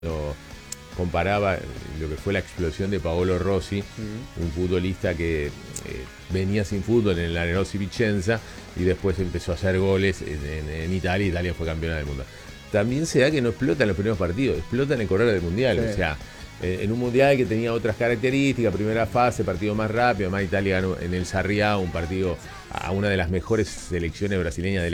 comparaba lo que fue la explosión de Paolo Rossi, un futbolista que venía sin fútbol en el Anerossi Vicenza y después empezó a hacer goles en Italia. Italia fue campeona del mundo. También se da que no explota en los primeros partidos, explota en el correr del mundial. Sí. O sea, en un mundial que tenía otras características, primera fase, partido más rápido. Además, Italia ganó en el Sarriá un partido a una de las mejores selecciones brasileñas de